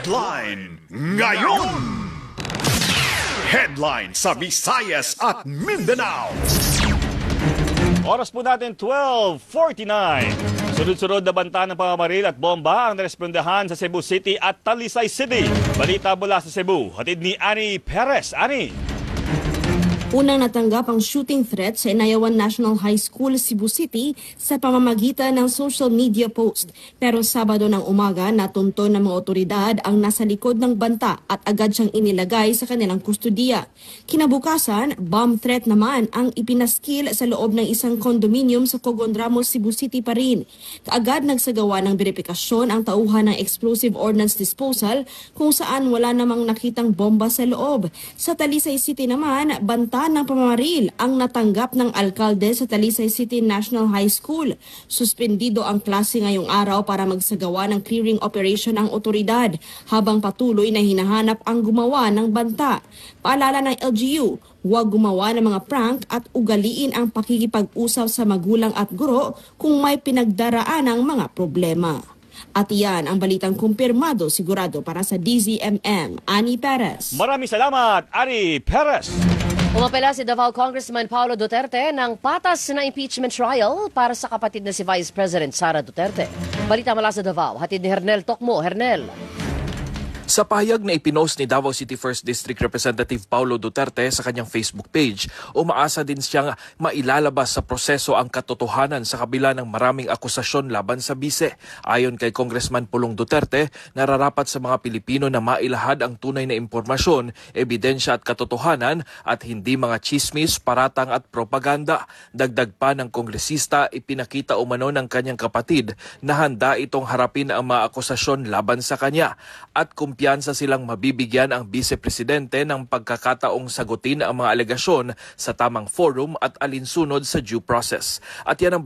Headline ngayon. Headline sa Visayas at Mindanao. Oras po natin 12:49. Sunod-sunod na banta ng pamamaril at bomba ang narespondahan sa Cebu City at Talisay City. Balita mula sa Cebu, hatid ni Ani Perez. Ani. Unang natanggap ang shooting threat sa Inayawan National High School, Cebu City sa pamamagitan ng social media post. Pero Sabado ng umaga, natunto ng mga otoridad ang nasa likod ng banta at agad siyang inilagay sa kanilang kustudiya. Kinabukasan, bomb threat naman ang ipinaskil sa loob ng isang condominium sa Cogondramo, Cebu City pa rin. Kaagad nagsagawa ng beripikasyon ang tauhan ng explosive ordnance disposal kung saan wala namang nakitang bomba sa loob. Sa Talisay City naman, banta ng pamamaril ang natanggap ng alkalde sa Talisay City National High School. Suspendido ang klase ngayong araw para magsagawa ng clearing operation ang otoridad habang patuloy na hinahanap ang gumawa ng banta. Paalala ng LGU, huwag gumawa ng mga prank at ugaliin ang pakikipag-usap sa magulang at guro kung may pinagdaraan ng mga problema. At iyan ang balitang kumpirmado sigurado para sa DZMM. Ani Perez. Maraming salamat, Ani Perez. Umapela si Davao Congressman Paulo Duterte ng patas na impeachment trial para sa kapatid na si Vice President Sara Duterte. Balita mula sa Davao, hatid ni Hernel Tokmo. Hernel. Sa pahayag na ipinost ni Davao City 1st District Representative Paulo Duterte sa kanyang Facebook page, umaasa din siyang mailalabas sa proseso ang katotohanan sa kabila ng maraming akusasyon laban sa bise. Ayon kay Congressman Pulong Duterte, nararapat sa mga Pilipino na mailahad ang tunay na impormasyon, ebidensya at katotohanan at hindi mga chismis, paratang at propaganda. Dagdag pa ng kongresista, ipinakita umano ng kanyang kapatid na handa itong harapin ang mga akusasyon laban sa kanya at kumpiyansa silang mabibigyan ang Vice-Presidente ng pagkakataong sagutin ang mga alegasyon sa tamang forum at alinsunod sa due process. At yan ang